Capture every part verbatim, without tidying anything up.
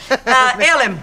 Elem,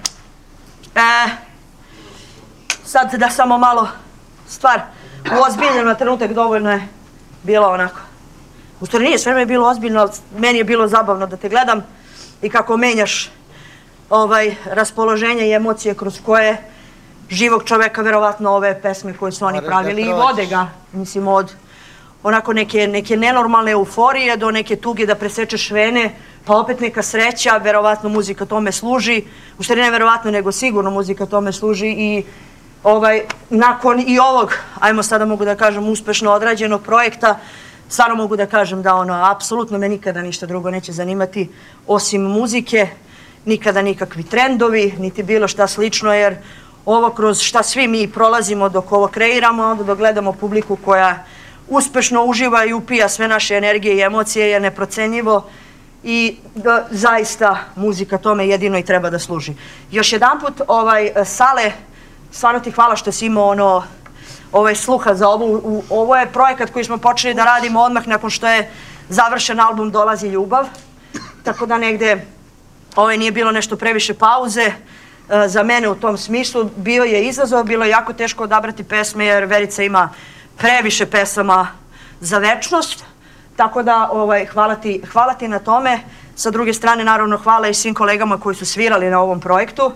sad da samo malo stvar uozbiljim na trenutak, dovoljno je bilo onako. U stvari nije, sve mi je bilo ozbiljno, ali meni je bilo zabavno da te gledam i kako menjaš ovaj, raspoloženje i emocije kroz koje živog čoveka, verovatno ove pesme koje su oni pravili i vode ga, mislim, od onako neke, neke nenormalne euforije do neke tuge da presečeš vene, pa opet neka sreća, verovatno muzika tome služi, u stvari ne verovatno, nego sigurno muzika tome služi i ovaj, nakon i ovog, ajmo sada mogu da kažem, uspešno odrađenog projekta, stvarno mogu da kažem da ono, apsolutno me nikada ništa drugo neće zanimati osim muzike, nikada nikakvi trendovi, niti bilo šta slično, jer ovo kroz šta svi mi prolazimo dok ovo kreiramo, onda dok gledamo publiku koja uspešno uživa i upija sve naše energije i emocije je neprocenjivo i da, zaista muzika tome jedino i treba da služi. Još jedan put, ovaj, Sale, stvarno ti hvala što si imao ono, ovaj sluha za ovo. Ovo je projekat koji smo počeli da radimo odmah nakon što je završen album Dolazi ljubav, tako da negde ovaj, nije bilo nešto previše pauze. Za mene u tom smislu bio je izazov, bilo je jako teško odabrati pesme jer Verica ima previše pesama za večnost, tako da ovaj, hvala, ti, hvala ti na tome. Sa druge strane, naravno, hvala i svim kolegama koji su svirali na ovom projektu.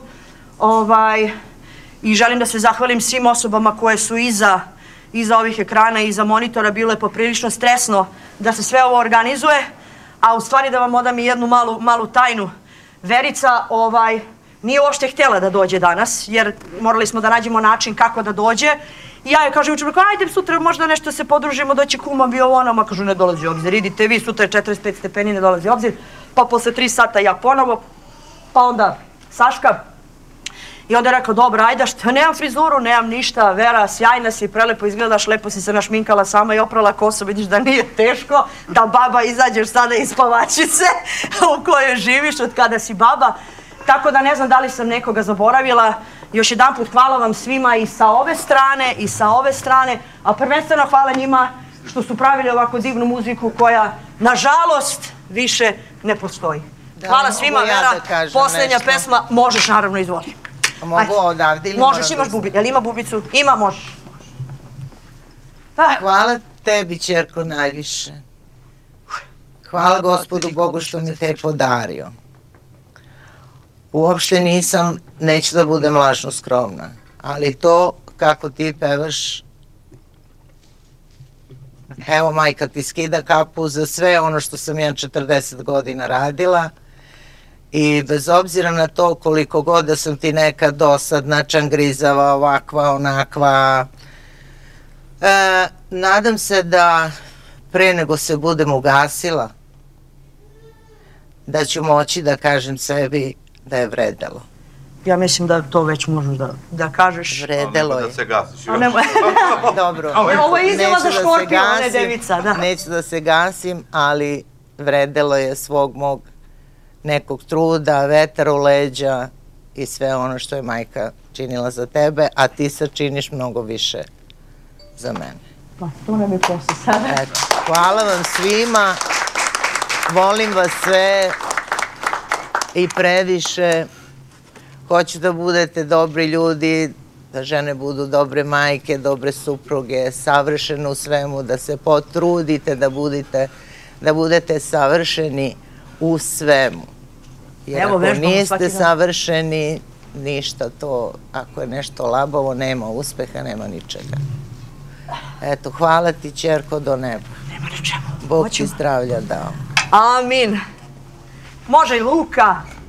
Ovaj, I želim da se zahvalim svim osobama koje su iza, iza ovih ekrana i iza monitora. Bilo je poprilično stresno da se sve ovo organizuje, a u stvari da vam odam i jednu malu, malu tajnu. Verica ovaj, nije uopšte htjela da dođe danas, jer morali smo da nađemo način kako da dođe. I ja joj kažem, ajde sutra možda nešto se podružimo, doći kuma bi ovo ono, ma kažu ne dolazi u obzir, idite vi, sutra je četrdeset pet stepeni, ne dolazi u obzir. Pa posle tri sata ja ponovo, pa onda Saška. I onda je rekao, dobro, ajde, što, nemam frizuru, nemam ništa, Vera, sjajna si, prelepo izgledaš, lepo si se našminkala sama i oprala kosu, vidiš da nije teško, da baba izađeš sada iz spavačice u kojoj živiš od kada si baba. Tako da ne znam da li sam nekoga zaboravila. Još jedan put hvala vam svima i sa ove strane i sa ove strane, a prvenstveno hvala njima što su pravili ovako divnu muziku koja, nažalost, više ne postoji. Hvala svima, Vera, posljednja pesma, možeš naravno izvoli. Mogu odavde ili možeš, imaš bubicu, jel ima bubicu? Ima, možeš. Hvala tebi, ćerko, najviše. Hvala Gospodu Bogu što mi te je podario. Uopšte nisam, neću da budem lažno skromna, ali to kako ti pevaš, evo majka ti skida kapu za sve ono što sam ja četrdeset godina radila i bez obzira na to koliko god da sam ti nekad dosadna, čangrizava, ovakva, onakva, e, nadam se da pre nego se budem ugasila, da ću moći da kažem sebi da je vredelo. Ja mislim da to već možeš da, da kažeš. Vredelo je. Da se gasiš. Dobro. Ovo je izjava za Škorpiju, one devica, da. Neću da se gasim, ali vredelo je svog mog nekog truda, vetar u leđa i sve ono što je majka činila za tebe, a ti sad činiš mnogo više za mene. Pa, to ne mi posle sada. Eto, hvala vam svima. Volim vas sve i previše. Hoću da budete dobri ljudi, da žene budu dobre majke, dobre supruge, savršene u svemu, da se potrudite da budete, da budete savršeni u svemu. Jer Evo, ako niste savršeni, ništa to, ako je nešto labovo, nema uspeha, nema ničega. Eto, hvala ti, ćerko, do neba. Nema na čemu. Bog ti zdravlja dao. Amin. Može i Luka.